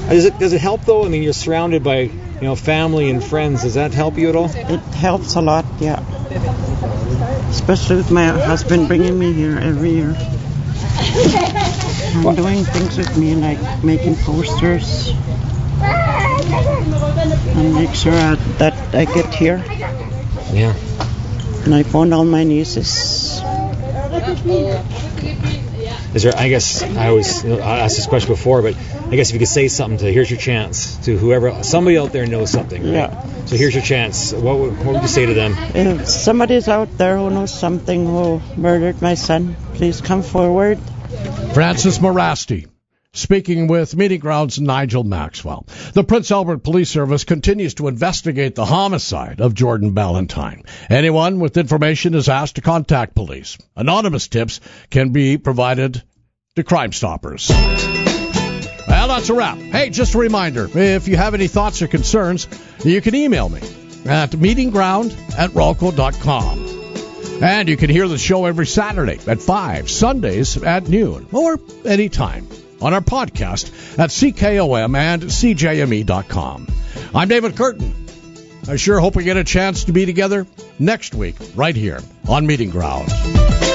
Does it help though? I mean, you're surrounded by family and friends. Does that help you at all? It helps a lot, yeah. Especially with my husband bringing me here every year. And doing things with me, like making posters. And make sure that I get here. Yeah. And I phoned all my nieces. Is there? I guess I always asked this question before, but I guess if you could say something here's your chance to whoever, somebody out there knows something, right? Yeah. So here's your chance. What would you say to them? If somebody's out there who knows something who murdered my son, please come forward. Francis Morasti, speaking with Meeting Ground's Nigel Maxwell. The Prince Albert Police Service continues to investigate the homicide of Jordan Ballantyne. Anyone with information is asked to contact police. Anonymous tips can be provided to Crime Stoppers. Well, that's a wrap. Hey, just a reminder, if you have any thoughts or concerns, you can email me at meetingground@ralco.com. And you can hear the show every Saturday at 5, Sundays at noon, or anytime on our podcast at CKOM and CJME.com. I'm David Curtin. I sure hope we get a chance to be together next week right here on Meeting Ground.